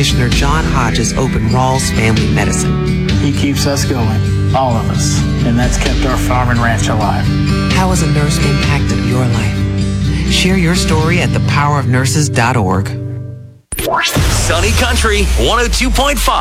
practitioner John Hodges opened Rawls Family Medicine. He keeps us going, all of us, and that's kept our farm and ranch alive. How has a nurse impacted your life? Share your story at thepowerofnurses.org. Sunny Country 102.5.